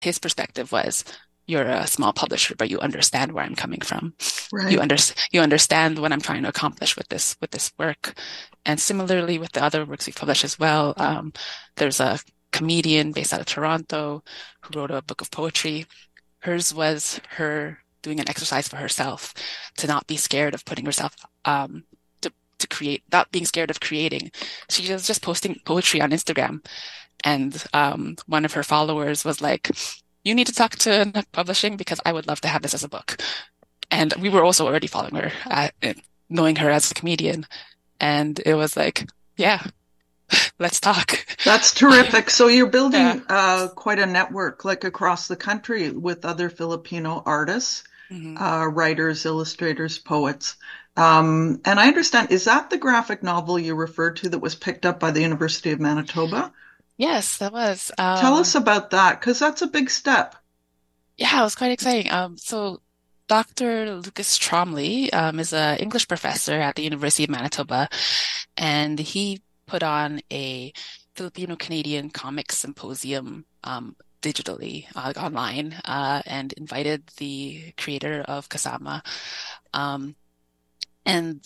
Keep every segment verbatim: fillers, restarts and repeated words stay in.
his perspective was, you're a small publisher, but you understand where I'm coming from. You Right. under, you understand what I'm trying to accomplish with this with this work. And similarly with the other works we've published as well, um, there's a comedian based out of Toronto who wrote a book of poetry. Hers was her doing an exercise for herself to not be scared of putting herself um, to to create, not being scared of creating. She was just posting poetry on Instagram, and um, one of her followers was like, "You need to talk to Nook Publishing because I would love to have this as a book." And we were also already following her, uh, knowing her as a comedian, and it was like, "Yeah, let's talk." That's terrific. So you're Yeah. building uh, quite a network, like across the country, with other Filipino artists, hmm uh, writers, illustrators, poets. Um, and I understand, is that the graphic novel you referred to that was picked up by the University of Manitoba? Yes, that was. Tell us Um, about that, because that's a big step. Yeah, it was quite exciting. Um, so Doctor Lucas Tromley um, is an English professor at the University of Manitoba, and he put on a Filipino-Canadian comics symposium um, digitally uh, online uh, and invited the creator of Kasama. Um, and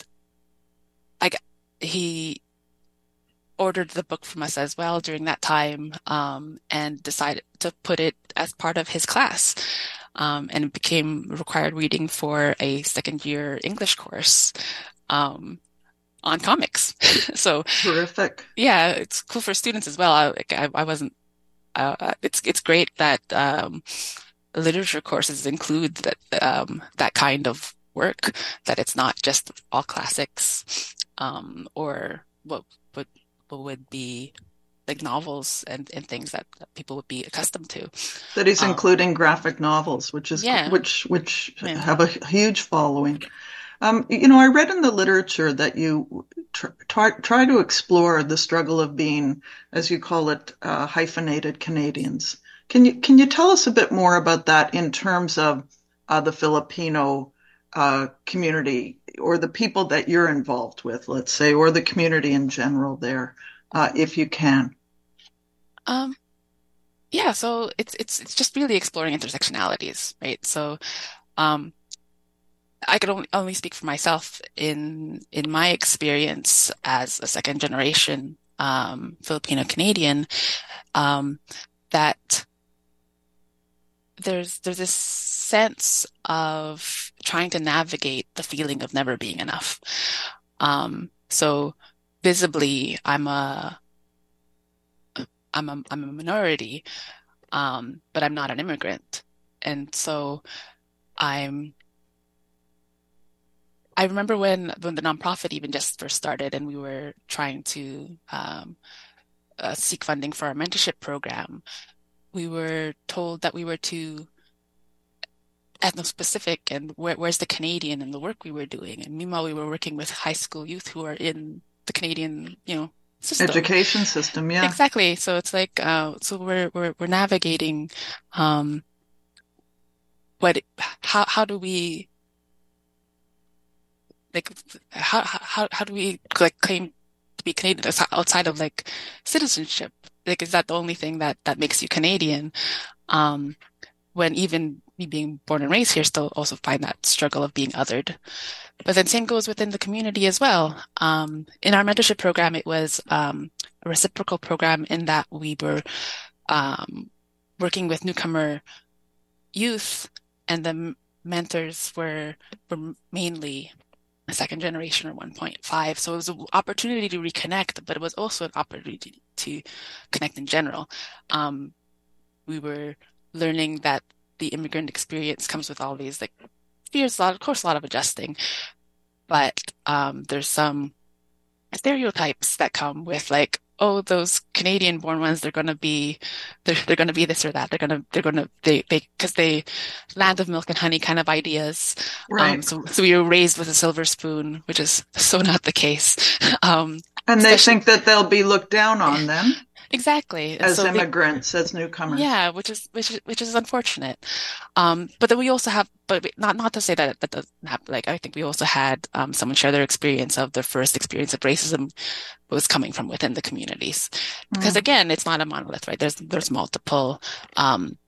I, g- he ordered the book from us as well during that time um, and decided to put it as part of his class. Um, and it became required reading for a second year English course um, on comics. So Terrific. yeah, it's cool for students as well. I, like, I, I wasn't. Uh, it's it's great that um, literature courses include that um, that kind of work. That it's not just all classics um, or what what what would be like novels and, and things that, that people would be accustomed to. That is Um, including graphic novels, which is yeah, which which yeah. have a huge following. Um, you know, I read in the literature that you tr try, try to explore the struggle of being, as you call it, uh, hyphenated Canadians. Can you can you tell us a bit more about that in terms of uh, the Filipino uh, community or the people that you're involved with, let's say, or the community in general there, uh, if you can? Um, yeah, so it's it's it's just really exploring intersectionalities, right? So um I could only, only speak for myself in in my experience as a second generation um Filipino Canadian, um, that there's there's this sense of trying to navigate the feeling of never being enough. Um, so visibly, I'm a I'm a I'm a minority, um, but I'm not an immigrant, and so I'm. I remember when when the nonprofit even just first started, and we were trying to um, uh, seek funding for our mentorship program. We were told that we were too ethno-specific and where, where's the Canadian in the work we were doing. And meanwhile, we were working with high school youth who are in the Canadian, you know, system. Education system, yeah. Exactly. So it's like, uh, so we're we're we're navigating, um, what, how how do we like, how how how do we like claim to be Canadian outside of like citizenship? Like, is that the only thing that that makes you Canadian? Um, when even me being born and raised here still also find that struggle of being othered. But then same goes within the community as well. Um, in our mentorship program, it was um, a reciprocal program in that we were um, working with newcomer youth, and the mentors were were mainly a second generation or one point five. So it was an opportunity to reconnect, but it was also an opportunity to connect in general. Um, we were learning that the immigrant experience comes with all these like fears, a lot, of course, a lot of adjusting, but um, there's some stereotypes that come with like, oh, those Canadian born ones, they're gonna be, they're they're gonna be this or that. They're gonna they're gonna they they because they land of milk and honey kind of ideas. Um, Right. so so we were raised with a silver spoon, which is so not the case. Um, And they especially think that they'll be looked down on then exactly, and as so they immigrants, as newcomers. yeah, which is which is which is unfortunate. Um, but then we also have, but we- not not to say that that doesn't happen. Like I think we also had um, someone share their experience of their first experience of racism was coming from within the communities. Because Mm. again, it's not a monolith, right? There's there's multiple um,